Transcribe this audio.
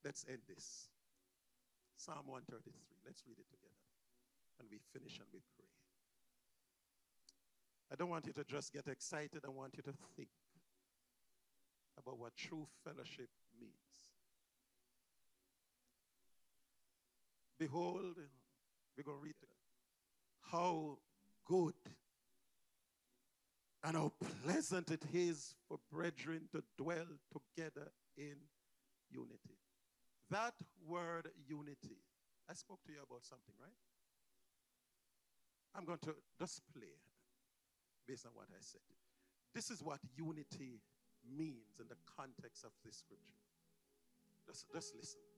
Let's end this. Psalm 133. Let's read it together. And we finish and we pray. I don't want you to just get excited. I want you to think about what true fellowship means. Behold, we're going to read it. How good and how pleasant it is for brethren to dwell together in unity. That word unity, I spoke to you about something, right? I'm going to display based on what I said. This is what unity means in the context of this scripture. Just listen.